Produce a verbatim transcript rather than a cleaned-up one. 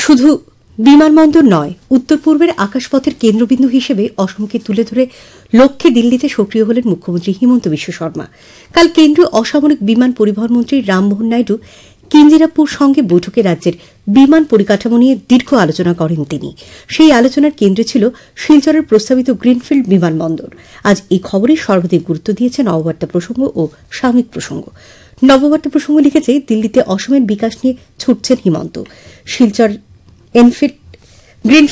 শুধু বিমানবন্দর নয়, উত্তর পূর্বের আকাশপথের কেন্দ্রবিন্দু হিসেবে অসমকে তুলে ধরে লক্ষ্যে দিল্লিতে সক্রিয় হলেন মুখ্যমন্ত্রী হিমন্ত বিশ্ব শর্মা। কাল কেন্দ্রীয় অসামরিক বিমান পরিবহন মন্ত্রী রামমোহন নাইডু কিঞ্জিরাপুর সঙ্গে বৈঠকে রাজ্যের বিমান পরিকাঠামো নিয়ে দীর্ঘ আলোচনা করেন তিনি। সেই আলোচনার কেন্দ্রে ছিল শিলচরের প্রস্তাবিত গ্রিনফিল্ড বিমানবন্দর। আজ এই খবরে সর্বাধিক গুরুত্ব দিয়েছে নববার্তা প্রসঙ্গ ও সাময়িক প্রসঙ্গ। নববার্তা প্রসঙ্গ লিখেছে, দিল্লিতে অসমের বিকাশ নিয়ে ছুটছেন হিমন্ত। Silchar Enfield green